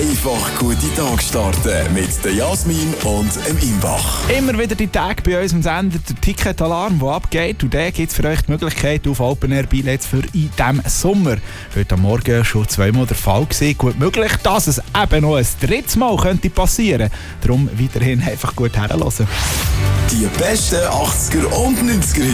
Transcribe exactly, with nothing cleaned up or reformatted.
Einfach gute Tag starten mit der Jasmin und dem Imbach. Immer wieder die Tage bei uns im Sender, der Ticketalarm, der abgeht. Und da gibt es für euch die Möglichkeit auf Open Air Billets für in diesem Sommer. Heute am Morgen schon zweimal der Fall gewesen. Gut möglich, dass es eben noch ein drittes Mal könnte passieren. Darum weiterhin einfach gut herhören. Die besten achtziger und neunziger